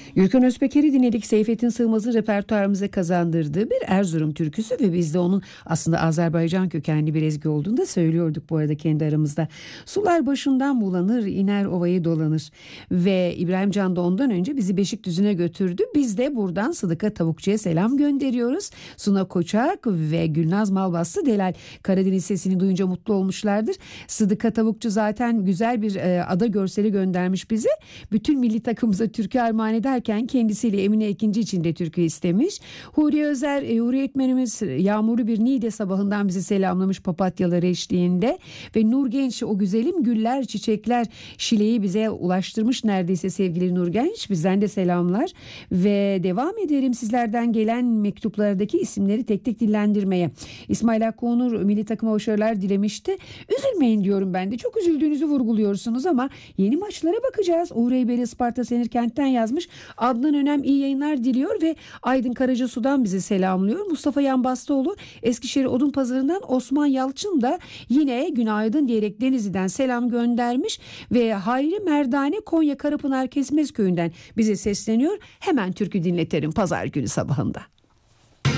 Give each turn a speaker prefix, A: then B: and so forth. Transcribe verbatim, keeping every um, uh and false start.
A: Gürkan Özpeker'i dinledik. Seyfettin Sığmaz'ın repertuarımıza kazandırdığı bir Erzurum türküsü ve biz de onun aslında Azerbaycan kökenli bir ezgi olduğunu da söylüyorduk bu arada kendi aramızda. Sular başından bulanır, iner ovayı dolanır ve İbrahim Can da ondan önce bizi Beşikdüzü'ne götürdü. Biz de buradan Sıdıka Tavukçu'ya selam gönderiyoruz. Suna Koçak ve Gülnaz Malbaslı Delal Karadeniz sesini duyunca mutlu olmuşlardır. Sıdıka Tavukçu zaten güzel bir e, ada görseli göndermiş bize. Bütün milli takımımıza türkü armağan ederken kendisiyle Emine Ekinci için de türkü istemiş. Huriye Özer, e, Hürriyetmenimiz yağmurlu bir Niğde sabahından bizi selamlamış papatyalar eşliğinde ve Nur Genç o güzelim güller, çiçekler, şileyi bize ulaştırmış neredeyse sevgili Nur Genç. Bizden de selamlar ve devam ederim sizlerden gelen mektuplardaki isimleri tek tek dillendirmeye. İsmail Hakkı Onur milli takıma başarılar dilemişti. Üzülmeyin diyorum ben de. Çok üzüldüğünüzü vurguluyorsunuz ama yeni maçlara bakacağız. Uğur Eybeli Isparta Senirkent'ten yazmış. Adnan Önem iyi yayınlar diliyor ve Aydın Karacasu'dan bizi selamlıyor. Mustafa Yanbastoğlu Eskişehir Odunpazarı'ndan Osman Yalçın da yine günaydın diyerek Denizli'den selam göndermiş ve Hayri Merdane Konya Karapınar Kesmez Köyü'nden bize sesleniyor. Hemen türkü dinletelim pazar günü sabahında.